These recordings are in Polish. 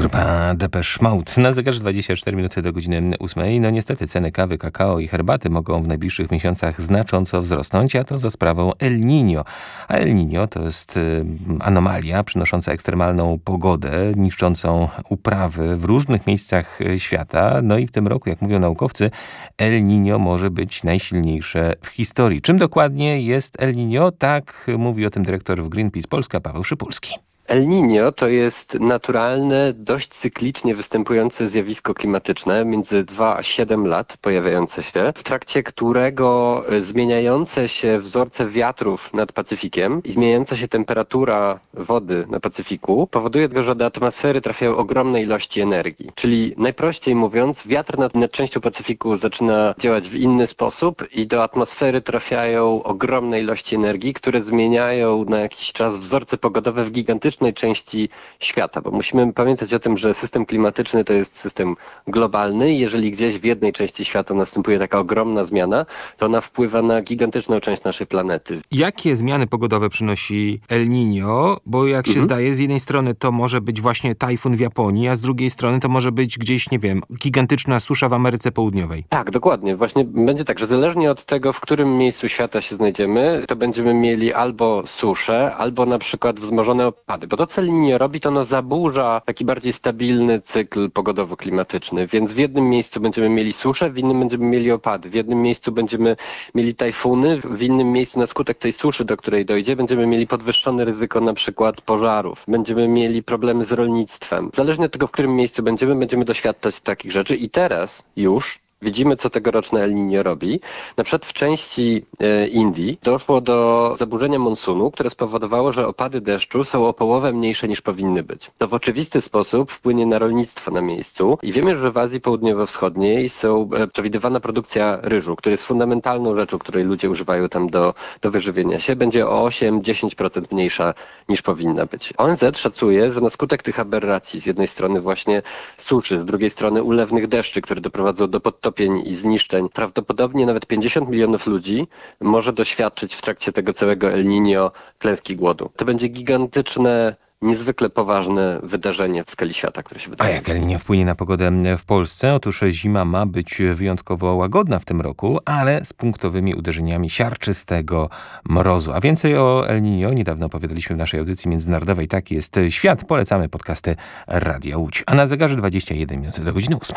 Grupa Depeche Mode. Na zegarze 24 minuty do godziny 8. No niestety ceny kawy, kakao i herbaty mogą w najbliższych miesiącach znacząco wzrosnąć, a to za sprawą El Niño. A El Niño to jest anomalia przynosząca ekstremalną pogodę, niszczącą uprawy w różnych miejscach świata. No i w tym roku, jak mówią naukowcy, El Niño może być najsilniejsze w historii. Czym dokładnie jest El Niño? Tak mówi o tym dyrektor w Greenpeace Polska Paweł Szypulski. El Niño to jest naturalne, dość cyklicznie występujące zjawisko klimatyczne, między 2 a 7 lat pojawiające się, w trakcie którego zmieniające się wzorce wiatrów nad Pacyfikiem i zmieniająca się temperatura wody na Pacyfiku powoduje, że do atmosfery trafiają ogromne ilości energii. Czyli najprościej mówiąc, wiatr nad częścią Pacyfiku zaczyna działać w inny sposób i do atmosfery trafiają ogromne ilości energii, które zmieniają na jakiś czas wzorce pogodowe w gigantycznej części świata, bo musimy pamiętać o tym, że system klimatyczny to jest system globalny i jeżeli gdzieś w jednej części świata następuje taka ogromna zmiana, to ona wpływa na gigantyczną część naszej planety. Jakie zmiany pogodowe przynosi El Niño? Bo jak się zdaje, z jednej strony to może być właśnie tajfun w Japonii, a z drugiej strony to może być gdzieś, nie wiem, gigantyczna susza w Ameryce Południowej. Tak, dokładnie. Właśnie będzie tak, że zależnie od tego, w którym miejscu świata się znajdziemy, to będziemy mieli albo suszę, albo na przykład wzmożone opady. Bo to, co El Niño robi, to ono zaburza taki bardziej stabilny cykl pogodowo-klimatyczny. Więc w jednym miejscu będziemy mieli suszę, w innym będziemy mieli opady. W jednym miejscu będziemy mieli tajfuny, w innym miejscu na skutek tej suszy, do której dojdzie, będziemy mieli podwyższone ryzyko na przykład pożarów. Będziemy mieli problemy z rolnictwem. Zależnie od tego, w którym miejscu będziemy doświadczać takich rzeczy. I teraz już widzimy, co tegoroczne El Niño robi. Na przykład w części Indii doszło do zaburzenia monsunu, które spowodowało, że opady deszczu są o połowę mniejsze niż powinny być. To w oczywisty sposób wpłynie na rolnictwo na miejscu i wiemy, że w Azji Południowo-Wschodniej przewidywana produkcja ryżu, która jest fundamentalną rzeczą, której ludzie używają tam do wyżywienia się, będzie o 8-10% mniejsza niż powinna być. ONZ szacuje, że na skutek tych aberracji, z jednej strony właśnie suszy, z drugiej strony ulewnych deszczy, które doprowadzą do podtopień i zniszczeń, prawdopodobnie nawet 50 milionów ludzi może doświadczyć w trakcie tego całego El Niño klęski głodu. To będzie gigantyczne, niezwykle poważne wydarzenie w skali świata, które się wydarzy. A jak El Niño wpłynie na pogodę w Polsce? Otóż zima ma być wyjątkowo łagodna w tym roku, ale z punktowymi uderzeniami siarczystego mrozu. A więcej o El Niño niedawno opowiadaliśmy w naszej audycji międzynarodowej Taki jest świat. Polecamy podcasty Radia Łódź. A na zegarze 21 minut do godziny 8.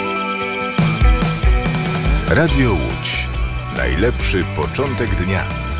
Radio Łódź. Najlepszy początek dnia.